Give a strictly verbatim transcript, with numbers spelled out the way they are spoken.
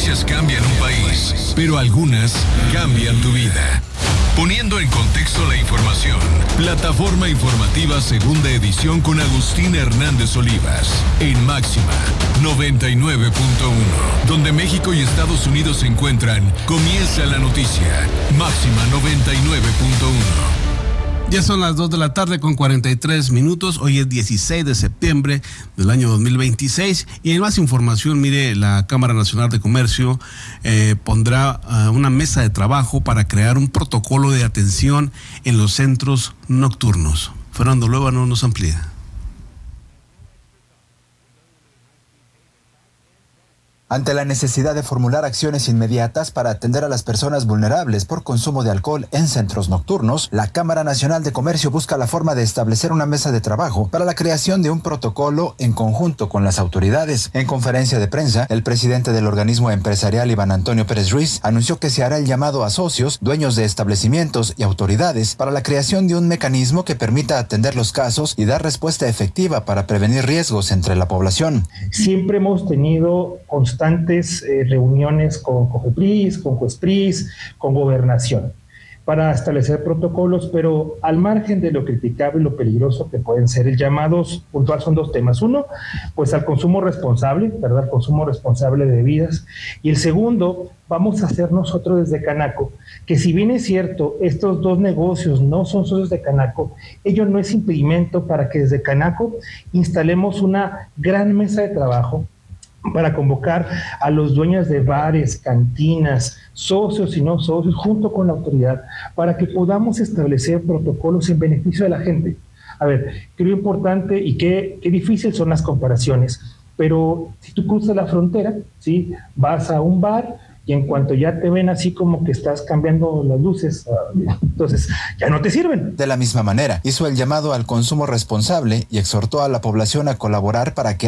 noticias cambian un país, pero algunas cambian tu vida. Poniendo en contexto la información, Plataforma Informativa Segunda Edición con Agustín Hernández Olivas, en Máxima noventa y nueve punto uno. Donde México y Estados Unidos se encuentran, comienza la noticia. Máxima noventa y nueve punto uno. Ya son las dos de la tarde con cuarenta y tres minutos. Hoy es dieciséis de septiembre del año dos mil veintiséis. Y en más información, mire, la Cámara Nacional de Comercio eh, pondrá uh, una mesa de trabajo para crear un protocolo de atención en los centros nocturnos. Fernando Luevano nos amplía. Ante la necesidad de formular acciones inmediatas para atender a las personas vulnerables por consumo de alcohol en centros nocturnos, la Cámara Nacional de Comercio busca la forma de establecer una mesa de trabajo para la creación de un protocolo en conjunto con las autoridades. En conferencia de prensa, el presidente del organismo empresarial, Iván Antonio Pérez Ruiz, anunció que se hará el llamado a socios, dueños de establecimientos y autoridades para la creación de un mecanismo que permita atender los casos y dar respuesta efectiva para prevenir riesgos entre la población. Siempre hemos tenido constantemente constantes eh, reuniones con COFEPRIS, con COESPRIS, con Gobernación, para establecer protocolos, pero al margen de lo criticable y lo peligroso que pueden ser, el llamados puntual son dos temas. Uno, pues al consumo responsable, ¿verdad? Consumo responsable de bebidas. Y el segundo, vamos a hacer nosotros desde Canaco, que si bien es cierto, estos dos negocios no son socios de Canaco, ello no es impedimento para que desde Canaco instalemos una gran mesa de trabajo para convocar a los dueños de bares, cantinas, socios y no socios, junto con la autoridad, para que podamos establecer protocolos en beneficio de la gente. A ver, creo importante y qué, qué difícil son las comparaciones, pero si tú cruzas la frontera, ¿sí? Vas a un bar y en cuanto ya te ven así como que estás cambiando las luces, entonces ya no te sirven. De la misma manera, hizo el llamado al consumo responsable y exhortó a la población a colaborar para que